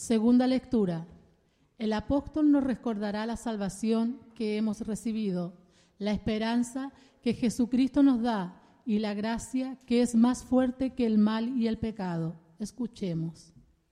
Segunda lectura. El apóstol nos recordará la salvación que hemos recibido, la esperanza que Jesucristo nos da y la gracia que es más fuerte que el mal y el pecado. Escuchemos.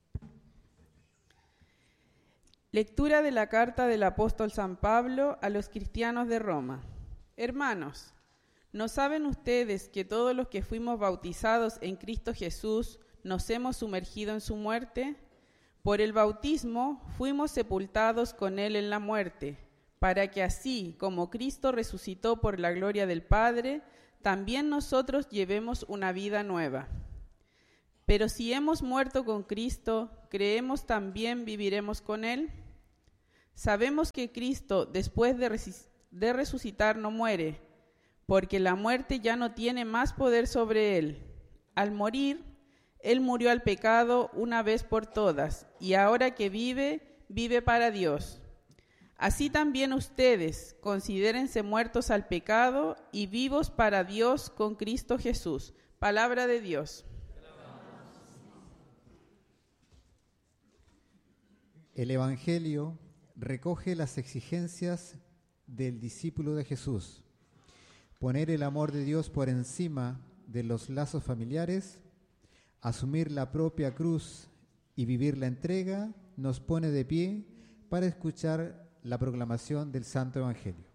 Lectura de la carta del apóstol San Pablo a los cristianos de Roma. Hermanos, ¿no saben ustedes que todos los que fuimos bautizados en Cristo Jesús nos hemos sumergido en su muerte? Por el bautismo fuimos sepultados con él en la muerte, para que así como Cristo resucitó por la gloria del Padre, también nosotros llevemos una vida nueva. Pero si hemos muerto con Cristo, ¿creemos también viviremos con él? Sabemos que Cristo, después de resucitar, no muere, porque la muerte ya no tiene más poder sobre él. Al morir, él murió al pecado una vez por todas, y ahora que vive, vive para Dios. Así también ustedes, considérense muertos al pecado y vivos para Dios con Cristo Jesús. Palabra de Dios. El Evangelio recoge las exigencias del discípulo de Jesús. Poner el amor de Dios por encima de los lazos familiares, asumir la propia cruz y vivir la entrega nos pone de pie para escuchar la proclamación del Santo Evangelio.